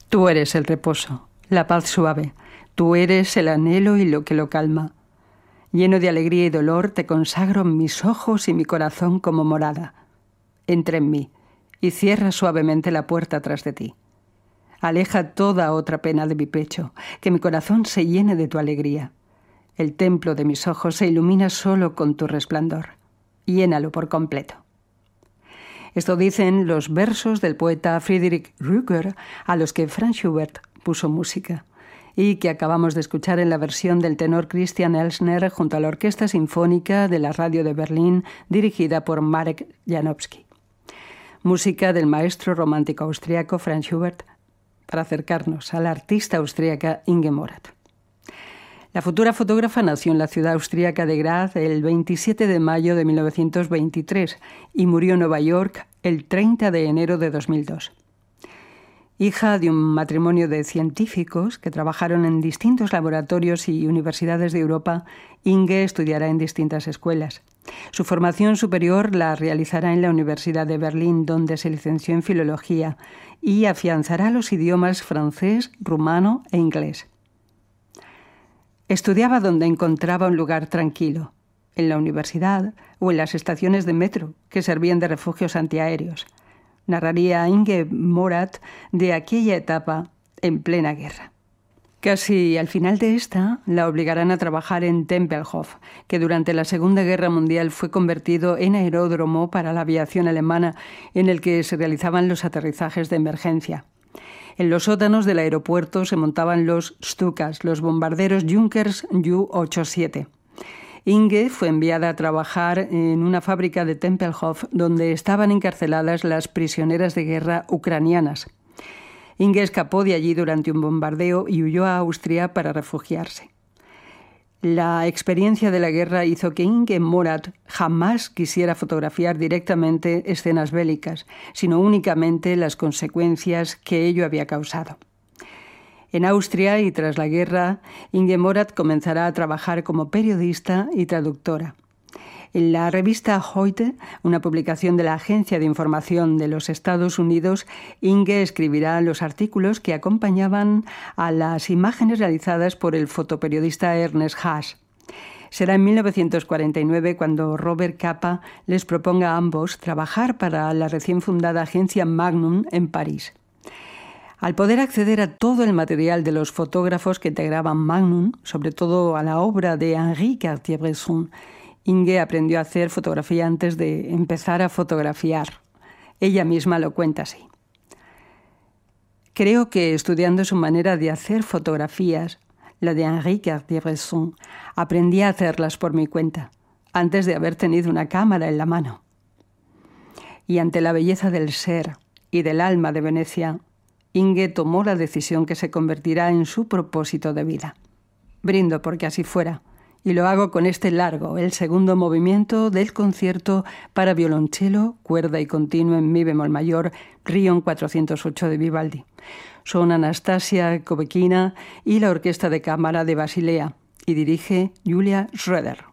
Tú eres el reposo, la paz suave. Tú eres el anhelo y lo que lo calma. Lleno de alegría y dolor, te consagro mis ojos y mi corazón como morada. Entra en mí y cierra suavemente la puerta tras de ti. Aleja toda otra pena de mi pecho, que mi corazón se llene de tu alegría. El templo de mis ojos se ilumina solo con tu resplandor. Llénalo por completo. Esto dicen los versos del poeta Friedrich Rüger, a los que Franz Schubert puso música, y que acabamos de escuchar en la versión del tenor Christian Elsner junto a la Orquesta Sinfónica de la Radio de Berlín, dirigida por Marek Janowski. Música del maestro romántico austriaco Franz Schubert, para acercarnos a la artista austríaca Inge Morath. La futura fotógrafa nació en la ciudad austríaca de Graz el 27 de mayo de 1923 y murió en Nueva York el 30 de enero de 2002. Hija de un matrimonio de científicos que trabajaron en distintos laboratorios y universidades de Europa, Inge estudiará en distintas escuelas. Su formación superior la realizará en la Universidad de Berlín, donde se licenció en Filología, y afianzará los idiomas francés, rumano e inglés. Estudiaba donde encontraba un lugar tranquilo, en la universidad o en las estaciones de metro que servían de refugios antiaéreos. Narraría Inge Morath de aquella etapa en plena guerra. Casi al final de esta, la obligarán a trabajar en Tempelhof, que durante la Segunda Guerra Mundial fue convertido en aeródromo para la aviación alemana, en el que se realizaban los aterrizajes de emergencia. En los sótanos del aeropuerto se montaban los Stukas, los bombarderos Junkers Ju-87. Inge fue enviada a trabajar en una fábrica de Tempelhof donde estaban encarceladas las prisioneras de guerra ucranianas. Inge escapó de allí durante un bombardeo y huyó a Austria para refugiarse. La experiencia de la guerra hizo que Inge Morath jamás quisiera fotografiar directamente escenas bélicas, sino únicamente las consecuencias que ello había causado. En Austria y tras la guerra, Inge Morath comenzará a trabajar como periodista y traductora. En la revista Heute, una publicación de la Agencia de Información de los Estados Unidos, Inge escribirá los artículos que acompañaban a las imágenes realizadas por el fotoperiodista Ernest Haas. Será en 1949 cuando Robert Capa les proponga a ambos trabajar para la recién fundada agencia Magnum en París. Al poder acceder a todo el material de los fotógrafos que integraban Magnum, sobre todo a la obra de Henri Cartier-Bresson, Inge aprendió a hacer fotografía antes de empezar a fotografiar. Ella misma lo cuenta así. Creo que estudiando su manera de hacer fotografías, la de Henri Cartier-Bresson, aprendí a hacerlas por mi cuenta, antes de haber tenido una cámara en la mano. Y ante la belleza del ser y del alma de Venecia, Inge tomó la decisión que se convertirá en su propósito de vida. Brindo porque así fuera, y lo hago con este largo, el segundo movimiento del concierto para violonchelo, cuerda y continuo en mi bemol mayor, Rion 408 de Vivaldi. Son Anastasia Kovekina y la Orquesta de Cámara de Basilea, y dirige Julia Schroeder.